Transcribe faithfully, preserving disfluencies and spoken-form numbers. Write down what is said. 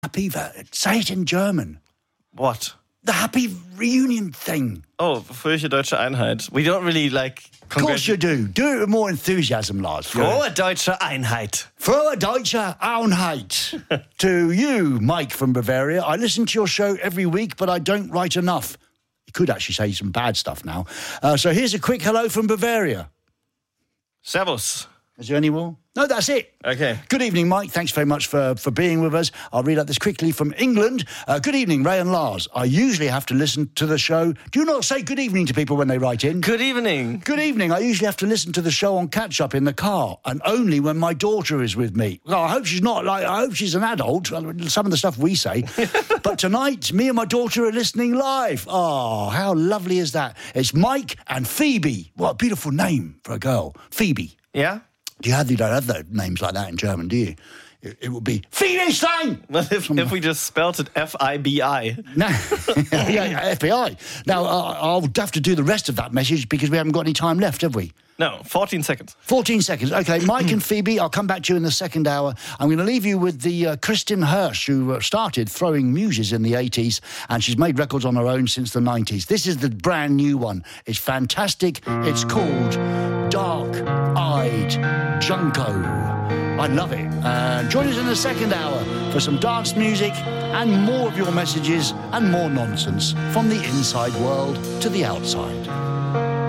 happy, say it in German. What? The happy reunion thing. Oh, fröhliche deutsche Einheit. We don't really like... Of course you do. Do it with more enthusiasm, Lars. Frohe deutsche Einheit. Frohe deutsche Einheit. To you, Mike from Bavaria. I listen to your show every week, but I don't write enough. You could actually say some bad stuff now. Uh, so here's a quick hello from Bavaria. Servus. Is there any more? No, that's it. Okay. Good evening, Mike. Thanks very much for, for being with us. I'll read out this quickly from England. Uh, good evening, Ray and Lars. I usually have to listen to the show. Do you not say good evening to people when they write in? Good evening. Good evening. I usually have to listen to the show on catch-up in the car, and only when my daughter is with me. Well, I hope she's not like, I hope she's an adult, some of the stuff we say. But tonight, me and my daughter are listening live. Oh, how lovely is that? It's Mike and Phoebe. What a beautiful name for a girl. Phoebe. Yeah? Do you have, you don't have the names like that in German, do you? It, it would be Phoebe Stein! Well, if, if we just spelt it F I B I. No, yeah, F B I. Now, uh, I'll have to do the rest of that message because we haven't got any time left, have we? No, fourteen seconds. fourteen seconds. OK, Mike and Phoebe, I'll come back to you in the second hour. I'm going to leave you with the uh, Kristin Hirsch, who uh, started throwing muses in the eighties, and she's made records on her own since the nineties. This is the brand new one. It's fantastic. It's called Dark-Eyed Junko. I love it. Uh, join us in the second hour for some dance music and more of your messages and more nonsense from the inside world to the outside.